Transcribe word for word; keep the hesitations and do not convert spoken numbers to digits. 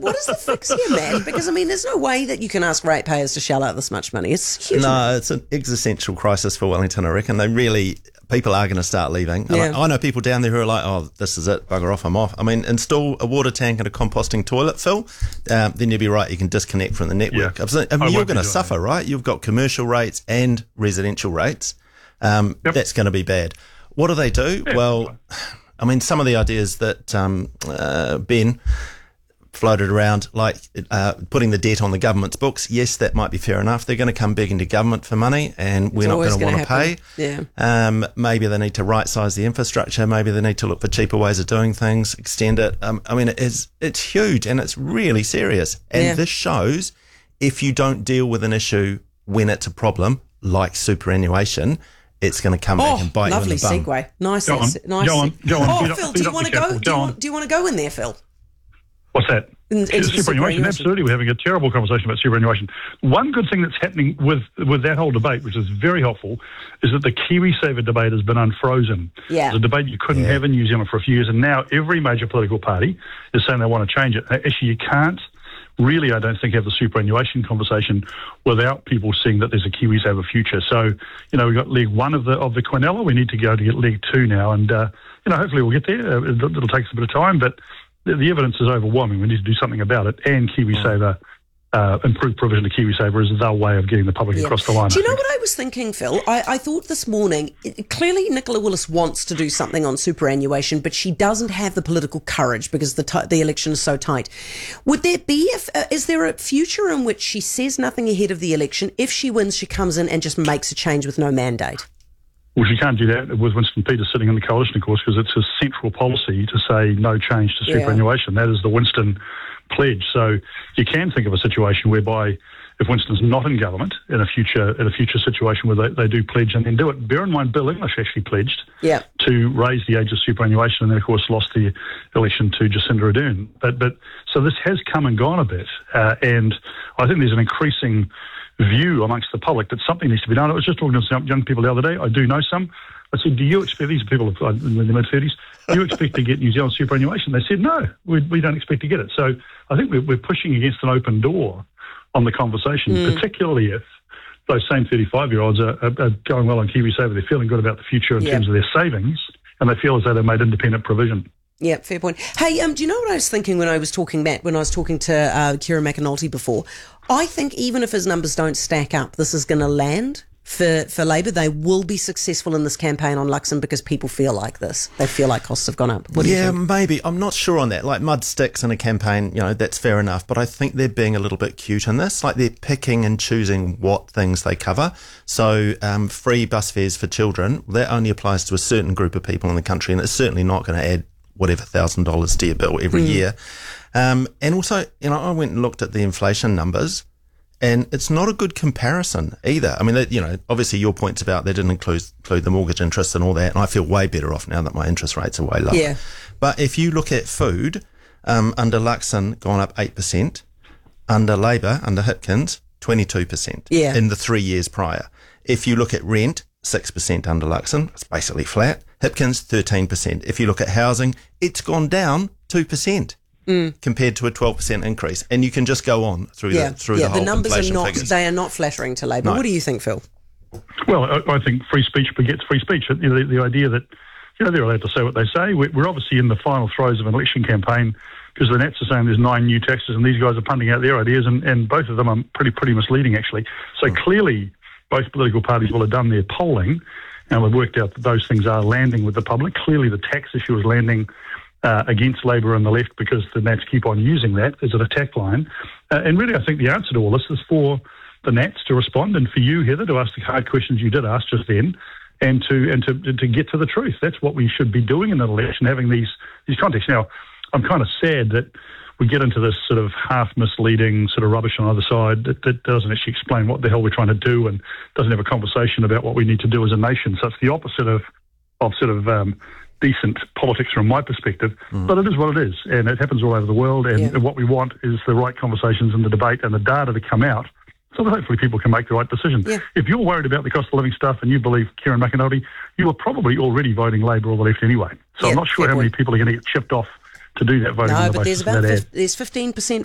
what is the fix here, Matt? Because, I mean, there's no way that you can ask ratepayers to shell out this much money. It's huge. No, it's an existential crisis for Wellington, I reckon. They really... People are going to start leaving. Yeah. Like, I know people down there who are like, oh, this is it, bugger off, I'm off. I mean, install a water tank and a composting toilet, Phil, um, then you'll be right, you can disconnect from the network. Yeah. I mean, I you're going to that. suffer, right? You've got commercial rates and residential rates. Um, yep. That's going to be bad. What do they do? Yeah. Well, I mean, some of the ideas that um, uh, Ben floated around, like uh, putting the debt on the government's books, yes, that might be fair enough. They're going to come big into government for money, and we're It's not always going to want to gonna pay. Yeah. Um, maybe they need to right-size the infrastructure. Maybe they need to look for cheaper ways of doing things, extend it. Um, I mean, it's it's huge, and it's really serious. And Yeah. this shows if you don't deal with an issue when it's a problem, like superannuation, it's going to come back Oh, and bite lovely you in the bum. segue. Nice. Go on, nice. go on, go on. Oh, Beat up- Phil, beat do you up want to the go? capital. Do you Go want, on. do you want to go in there, Phil? What's that? In- into the superannuation, superannuation. absolutely. We're having a terrible conversation about superannuation. One good thing that's happening with with that whole debate, which is very helpful, is that the KiwiSaver debate has been unfrozen. Yeah. It's a debate you couldn't Yeah. have in New Zealand for a few years, and now every major political party is saying they want to change it. Actually, you can't really, I don't think, have the superannuation conversation without people seeing that there's a KiwiSaver future. So, you know, we've got leg one of the of the Quinella. We need to go to get leg two now, and uh, you know, hopefully we'll get there. Uh, it'll, it'll take us a bit of time, but the, the evidence is overwhelming. We need to do something about it, and KiwiSaver, uh, improved provision of KiwiSaver is the way of getting the public Yeah. across the line. Do you I know think. what I was thinking, Phil? I, I thought this morning, it, clearly Nicola Willis wants to do something on superannuation, but she doesn't have the political courage because the t- the election is so tight. Would there be, if, uh, is there a future in which she says nothing ahead of the election? If she wins, she comes in and just makes a change with no mandate? Well, she can't do that with Winston Peters sitting in the coalition, of course, because it's his central policy to say no change to Yeah. superannuation. That is the Winston pledge. So you can think of a situation whereby if Winston's not in government in a future in a future situation where they, they do pledge and then do it. Bear in mind, Bill English actually pledged Yeah. to raise the age of superannuation, and then of course lost the election to Jacinda Ardern. But but so this has come and gone a bit, uh, and I think there's an increasing view amongst the public that something needs to be done. I was just talking to some young people the other day. I do know some. I said, do you expect, these are people in their mid-thirties, do you expect to get New Zealand superannuation? They said, no, we, we don't expect to get it. So I think we're, we're pushing against an open door on the conversation, Mm. particularly if those same thirty-five-year-olds are, are, are going well on KiwiSaver. They're feeling good about the future in Yeah. terms of their savings, and they feel as though they've made independent provision. Yeah, fair point. Hey, um, do you know what I was thinking when I was talking, Matt, when I was talking to uh, Kieran McAnulty before? I think even if his numbers don't stack up, this is going to land for, for Labour. They will be successful in this campaign on Luxon because people feel like this. They feel like costs have gone up. What do yeah, you think? maybe. I'm not sure on that. Like mud sticks in a campaign, you know, that's fair enough. But I think they're being a little bit cute in this. Like they're picking and choosing what things they cover. So um, free bus fares for children, that only applies to a certain group of people in the country, and it's certainly not going to add whatever thousand dollars to your bill every Mm. year. Um, and also, you know, I went and looked at the inflation numbers, and it's not a good comparison either. I mean, they, you know, obviously your points about they didn't include, include the mortgage interest and all that, and I feel way better off now that my interest rates are way lower. Yeah. But if you look at food, um, under Luxon, gone up eight percent, under Labour, under Hipkins, twenty-two percent Yeah. in the three years prior. If you look at rent, six percent under Luxon, it's basically flat. Hipkins, thirteen percent. If you look at housing, it's gone down two percent mm. compared to a twelve percent increase. And you can just go on through Yeah, the through yeah. the whole The numbers are inflation not, figures. they are not flattering to Labour. No. What do you think, Phil? Well, I, I think free speech begets free speech. You know, the, the idea that, you know, they're allowed to say what they say. We're, we're obviously in the final throes of an election campaign because the Nats are saying there's nine new taxes and these guys are punting out their ideas, and, and both of them are pretty pretty misleading, actually. So mm. clearly both political parties will have done their polling and we've worked out that those things are landing with the public. Clearly the tax issue is landing uh, against Labour and the left because the Nats keep on using that as an attack line. Uh, and really I think the answer to all this is for the Nats to respond and for you, Heather, to ask the hard questions you did ask just then and to and to, to get to the truth. That's what we should be doing in an election, having these, these contexts. Now, I'm kind of sad that we get into this sort of half misleading sort of rubbish on either side that, that doesn't actually explain what the hell we're trying to do and doesn't have a conversation about what we need to do as a nation. So it's the opposite of, of sort of um, decent politics from my perspective. Mm. But it is what it is, and it happens all over the world. And, yeah. and what we want is the right conversations in the debate and the data to come out so that hopefully people can make the right decision. Yeah. If you're worried about the cost of living stuff and you believe Kieran McAnulty, you are probably already voting Labour or the left anyway. So yeah, I'm not sure how point. many people are going to get chipped off to do that voting. No, on the but there's basis of about that fif- there's fifteen percent